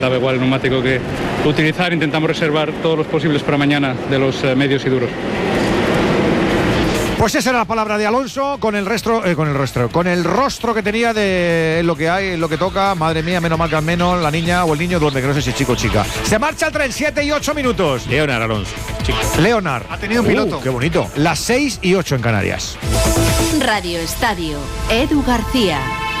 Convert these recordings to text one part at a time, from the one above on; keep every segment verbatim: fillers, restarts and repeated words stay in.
Sabe igual el neumático que utilizar, intentamos reservar todos los posibles para mañana de los eh, medios y duros. Pues esa era la palabra de Alonso con el rostro, eh, con el rostro, con el rostro que tenía de lo que hay, lo que toca. Madre mía, menos mal que al menos la niña o el niño duerme, que no sé si chico o chica. Se marcha el tren, siete y ocho minutos. Leonard Alonso. Chico. Leonard. Ha tenido un piloto. Uh, qué bonito. Las seis y ocho en Canarias. Radio Estadio. Edu García.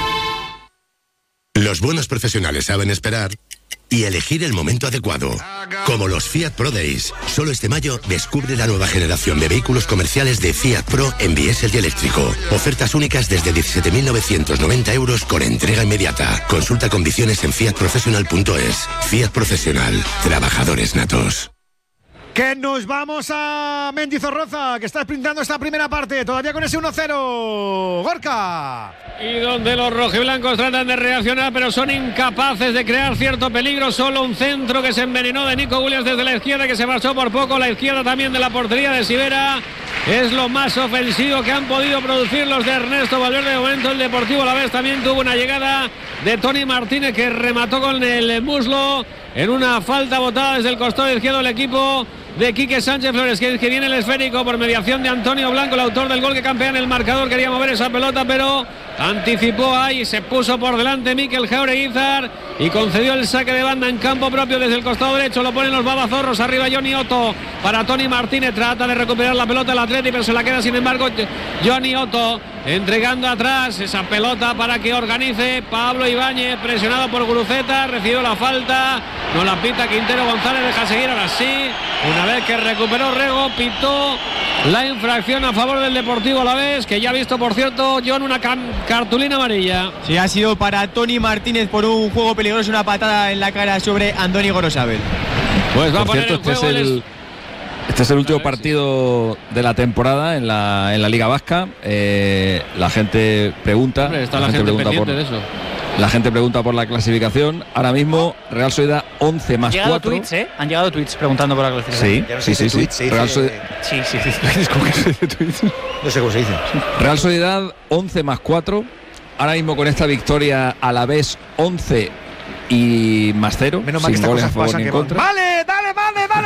Los buenos profesionales saben esperar y elegir el momento adecuado. Como los Fiat Pro Days. Solo este mayo descubre la nueva generación de vehículos comerciales de Fiat Pro en diésel y eléctrico. Ofertas únicas desde diecisiete mil novecientos noventa euros con entrega inmediata. Consulta condiciones en fiat professional punto es. Fiat Profesional. Trabajadores natos. Que nos vamos a Mendizorroza, que está sprintando esta primera parte, todavía con ese uno cero. Gorka. Y donde los rojiblancos tratan de reaccionar, pero son incapaces de crear cierto peligro. Solo un centro que se envenenó de Nico Williams desde la izquierda, que se marchó por poco. La izquierda también de la portería de Sivera. Es lo más ofensivo que han podido producir los de Ernesto Valverde. De momento el Deportivo Alavés también tuvo una llegada de Tony Martínez, que remató con el muslo en una falta botada desde el costado izquierdo del equipo de Quique Sánchez Flores, que, que viene el esférico por mediación de Antonio Blanco, el autor del gol que campea en el marcador. Quería mover esa pelota, pero anticipó ahí, se puso por delante Mikel Jaureguizar y concedió el saque de banda en campo propio desde el costado derecho. Lo ponen los babazorros, arriba Johnny Otto para Tony Martínez, trata de recuperar la pelota el Atleti, pero se la queda sin embargo Johnny Otto, entregando atrás esa pelota para que organice Pablo Ibáñez, presionado por Guruceta, recibió la falta, no la pita Quintero González, deja seguir, ahora sí, una vez que recuperó Rego, pitó la infracción a favor del Deportivo Alavés, que ya ha visto, por cierto, John, una cartulina amarilla. Sí, ha sido para Tony Martínez por un juego peligroso, una patada en la cara sobre Andoni Gorosabel. Pues va por a poner cierto, en este juego es el... el... Este es el último partido de la temporada en la, en la Liga Vasca. Eh, la gente pregunta. Hombre, está la, la gente, gente pregunta pendiente por, de eso. La gente pregunta por la clasificación. Ahora mismo Real Sociedad once más Han llegado cuatro. tweets, ¿eh? Han llegado tweets preguntando por la clasificación. Sí, sí, sí, sí. Tweets, se Real, dice... Sociedad... Sí, sí, sí. ¿Cómo que se dice tweets? No sé cómo se dice. Real Sociedad once más cuatro. Ahora mismo con esta victoria Alavés once y más cero. Menos mal que sin estas goles a cosas favor pasan ni en que contra. ¡Vale! ¡Dale, vale, vale,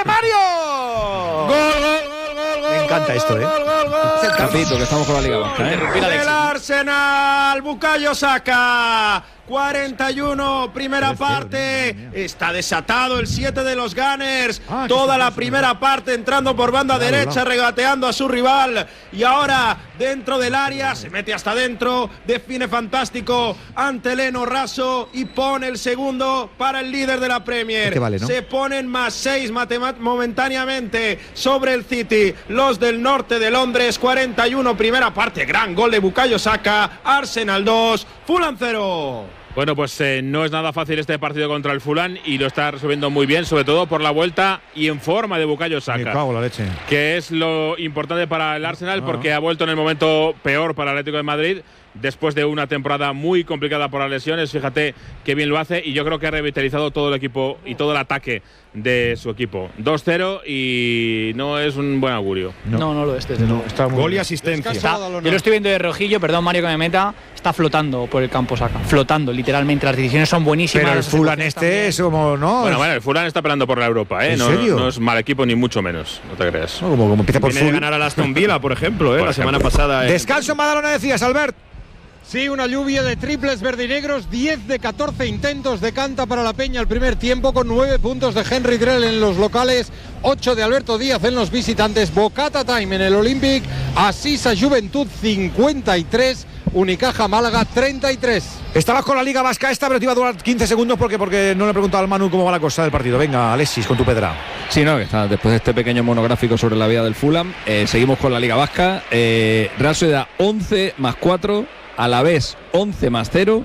Mario! ¡Gol, gol, gol, gol! Me encanta esto, ¿eh? Rapidito, que estamos con la Liga Vasca, ¿eh? El Arsenal, Bukayo Saka. cuarenta y uno, primera parte, está desatado el siete de los Gunners, ah, toda la primera parte entrando por banda claro, derecha, claro. regateando a su rival, y ahora dentro del área, se mete hasta dentro, define fantástico ante Leno Raso y pone el segundo para el líder de la Premier. Este vale, ¿no? Se ponen más seis momentáneamente sobre el City, los del norte de Londres. Cuarenta y uno, primera parte, gran gol de Bukayo Saka. Arsenal dos, Fulham cero. Bueno, pues eh, no es nada fácil este partido contra el Fulham y lo está resolviendo muy bien, sobre todo por la vuelta y en forma de Bukayo Saka. Me cago en la leche. Que es lo importante para el Arsenal, ah. porque ha vuelto en el momento peor para el Atlético de Madrid, después de una temporada muy complicada por las lesiones. Fíjate qué bien lo hace y yo creo que ha revitalizado todo el equipo y todo el ataque de su equipo. dos cero y no es un buen augurio. No, no, no lo es, desde luego. No, gol y asistencia. Está, yo lo estoy viendo de rojillo, perdón Mario que me meta, está flotando por el campo Saka, flotando literalmente, las decisiones son buenísimas. Pero el Fulham este es como, ¿no? Bueno, bueno, el Fulham está peleando por la Europa, ¿eh? ¿En no, serio? No es mal equipo ni mucho menos, no te creas. No, como, como empieza por Viene de ganar a Aston Villa, por ejemplo, ¿eh? Por la ejemplo. semana pasada. ¿eh? Descanso en Badalona, decías, Albert. Sí, una lluvia de triples verdinegros, diez de catorce intentos de canta para la Peña el primer tiempo, con nueve puntos de Henry Drell en los locales, ocho de Alberto Díaz en los visitantes. Bocata Time en el Olympic, Asisa Juventud cincuenta y tres, Unicaja Málaga treinta y tres. Estabas con la Liga Vasca esta, pero te iba a durar quince segundos porque, porque no le he preguntado al Manu cómo va la cosa del partido. Venga, Alexis, con tu pedra. Sí, no, que está después de este pequeño monográfico sobre la vida del Fulham, eh, seguimos con la Liga Vasca. Eh, Real Sociedad once más cuatro. Alavés once más cero,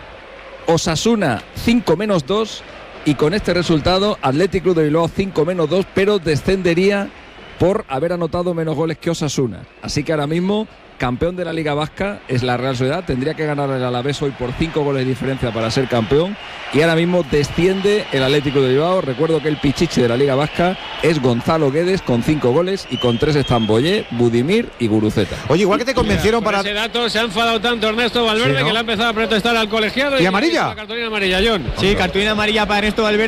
Osasuna cinco menos dos y con este resultado Athletic Club de Bilbao cinco menos dos, pero descendería por haber anotado menos goles que Osasuna. Así que ahora mismo campeón de la Liga Vasca es la Real Sociedad, tendría que ganar el Alavés hoy por cinco goles de diferencia para ser campeón, y ahora mismo desciende el Atlético de Bilbao. Recuerdo que el pichichi de la Liga Vasca es Gonzalo Guedes con cinco goles y con tres están Boyé, Budimir y Guruceta. Oye, igual que te convencieron Mira, para... ese dato se ha enfadado tanto Ernesto Valverde, sí, ¿no?, que le ha empezado a protestar al colegiado. ¿Y amarilla? Cartulina amarilla, John. Sí, cartulina amarilla para Ernesto Valverde.